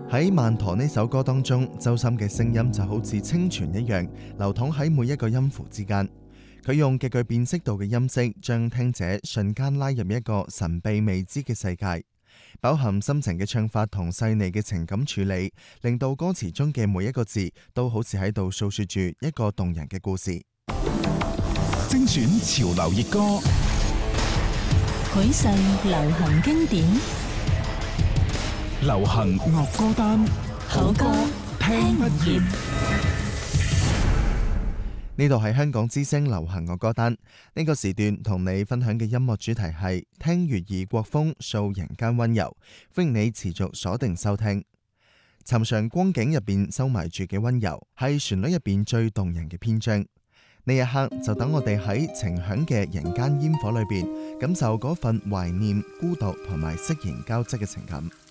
喺《曼陀》呢首歌當中，周深嘅聲音就好似清泉一樣，流淌喺每一個音符之間。佢用極具辨識度嘅音色，將聽者瞬間拉入一個神秘未知嘅世界。飽含深情嘅唱法同細膩嘅情感處理，令到歌詞中嘅每一個字都好似喺度訴說住一個動人嘅故事。 精選潮流熱歌， 許世流行經典， 流行樂歌單， 好歌聽不厭。 呢度係香港之聲流行樂歌單，呢個時段同你分享嘅音樂主題係聽粵語國風，掃人間溫柔。歡迎你持續鎖定收聽。尋常光景入邊收埋住嘅溫柔，係旋律入邊最動人嘅篇章。呢一刻就等我哋喺情響嘅人間煙火裏邊，感受嗰份懷念、孤獨同埋釋然交織嘅情感。